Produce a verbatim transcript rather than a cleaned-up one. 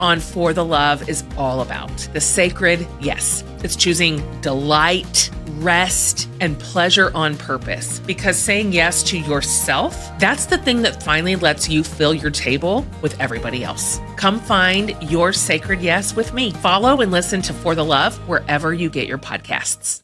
on For the Love is all about. The sacred yes. It's choosing delight, rest, and pleasure on purpose. Because saying yes to yourself, that's the thing that finally lets you fill your table with everybody else. Come find your sacred yes with me. Follow and listen to For the Love wherever you get your podcasts.